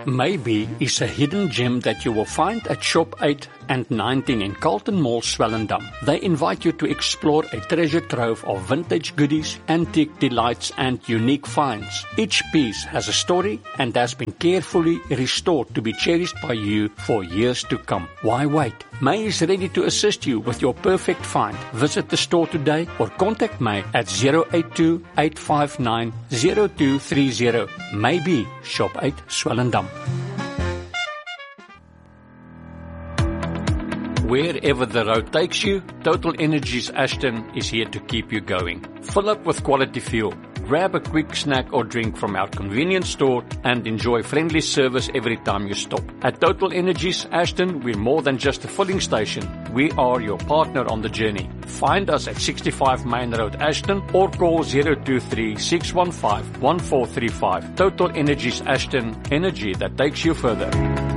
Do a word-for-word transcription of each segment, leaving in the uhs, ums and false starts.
Maybe is a hidden gem that you will find at Shop eight and nineteen in Carlton Mall, Swellendam. They invite you to explore a treasure trove of vintage goodies, antique delights and unique finds. Each piece has a story and has been carefully restored to be cherished by you for years to come. Why wait? May is ready to assist you with your perfect find. Visit the store today or contact May at zero eight two, eight five nine, zero two three zero. Maybe Shop eight, Swellendam. Wherever the road takes you, Total Energies Ashton is here to keep you going. Fill up with quality fuel, grab a quick snack or drink from our convenience store, and enjoy friendly service every time you stop. At Total Energies Ashton, we're more than just a filling station. We are your partner on the journey. Find us at sixty-five Main Road, Ashton, or call zero two three, six one five, one four three five. Total Energies Ashton, energy that takes you further.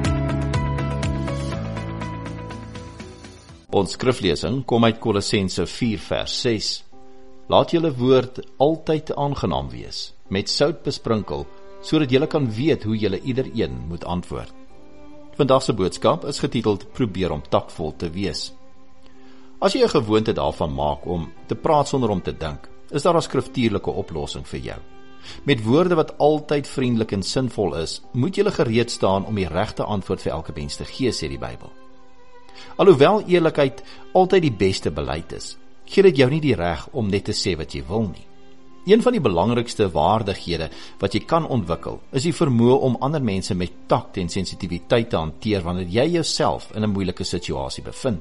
Ons skriflesing kom uit Kolossense vier vers ses. Laat julle woord altyd aangenaam wees, met sout besprinkel, sodat julle kan weet hoe julle iedereen moet antwoord. Vandag se boodskap is getiteld Probeer om taktvol te wees. As jy 'n gewoonte daarvan maak om te praat sonder om te dink, is daar 'n skriftuurlike oplossing vir jou. Met woorde wat altyd vriendelik en sinvol is, moet jy gereed staan om die regte antwoord vir elke mens te gee, sê die Bybel. Alhoewel eerlikheid altyd die beste beleid is, gee dit jou nie die reg om net te sê wat jy wil nie. Een van die belangrikste vaardighede wat jy kan ontwikkel, is die vermoë om ander mense met takt en sensitiwiteit te hanteer wanneer jy jouself in 'n moeilike situasie bevind.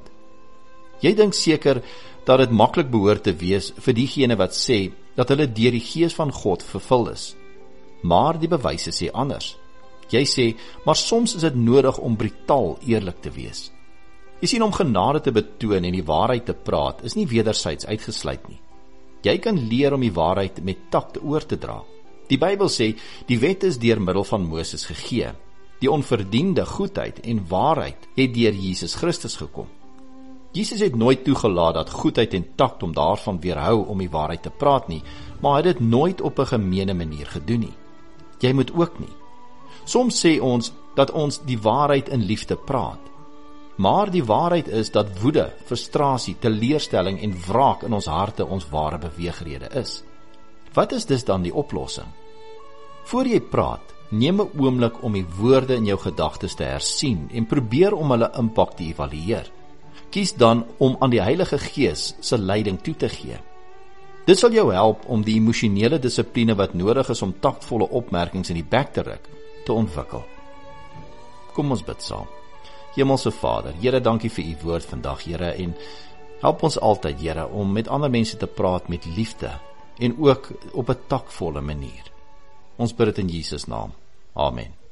Jy dink seker dat dit maklik behoort te wees vir diegene wat sê dat hulle deur die Gees van God vervul is. Maar die bewyse sê anders. Jy sê, maar soms is dit nodig om brutaal eerlik te wees. Jy sien, om genade te betoon en die waarheid te praat, is nie wederzijds uitgesluit nie. Jy kan leer om die waarheid met takt oor te dra. Die Bybel sê, die wet is deur middel van Moses gegee. Die onverdiende goedheid en waarheid het deur Jesus Christus gekom. Jesus het nooit toegelaat dat goedheid en takt om daarvan weerhou om die waarheid te praat nie, maar hy het dit nooit op 'n gemeene manier gedoen nie. Jy moet ook nie. Soms sê ons dat ons die waarheid in liefde praat. Maar die waarheid is dat woede, frustrasie, teleurstelling en wraak in ons harte ons ware beweegrede is. Wat is dus dan die oplossing? Voor jy praat, neem 'n oomblik om die woorde in jou gedagtes te hersien en probeer om hulle impak te evalueer. Kies dan om aan die Heilige Gees se leiding toe te gee. Dit sal jou help om die emosionele dissipline wat nodig is om taktvolle opmerkings in die bek te ruk, te ontwikkel. Kom ons bid saam. Hemelse Vader, Here, dankie vir u woord vandag, Here, en help ons altyd, Here, om met ander mense te praat met liefde en ook op 'n takvolle manier. Ons bid dit in Jesus naam. Amen.